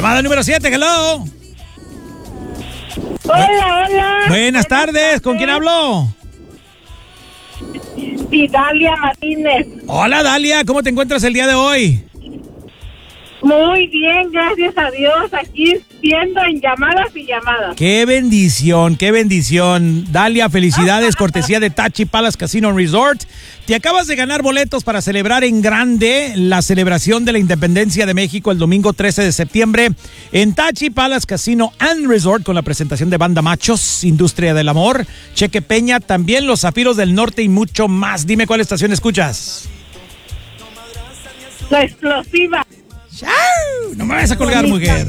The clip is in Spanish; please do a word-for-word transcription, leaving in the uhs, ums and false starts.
Llamada número siete, hello. Hola, hola. Buenas tardes, ¿con quién hablo? Sí, Dalia Martínez. Hola, Dalia, ¿cómo te encuentras el día de hoy? Muy bien, gracias a Dios. Aquí viendo en llamadas y llamadas. Qué bendición, qué bendición. Dalia, felicidades, cortesía de Tachi Palace Casino Resort. Te acabas de ganar boletos para celebrar en grande la celebración de la independencia de México el domingo trece de septiembre en Tachi Palace Casino and Resort con la presentación de Banda Machos, Industria del Amor, Cheque Peña, también Los Zafiros del Norte y mucho más. Dime cuál estación escuchas. La explosiva. ¡Chau! No me vayas a colgar, mujer.